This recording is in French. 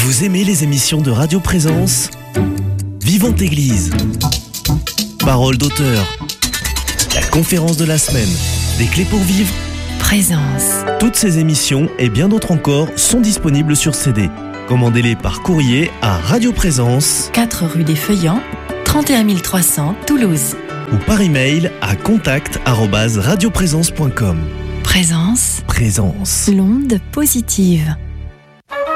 Vous aimez les émissions de Radio Présence ? Vivante Église, Parole d'auteur, la conférence de la semaine, des clés pour vivre, Présence. Toutes ces émissions et bien d'autres encore sont disponibles sur CD. Commandez-les par courrier à Radio Présence, 4 rue des Feuillants, 31 300 Toulouse. ou par email à contact@radioprésence.com. Présence. Présence. L'onde positive.